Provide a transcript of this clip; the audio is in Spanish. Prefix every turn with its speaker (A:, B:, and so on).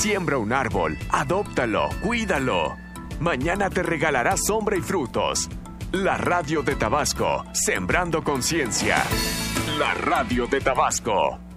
A: Siembra un árbol, adóptalo, cuídalo. Mañana te regalará sombra y frutos. La radio de Tabasco, sembrando conciencia. La radio de Tabasco.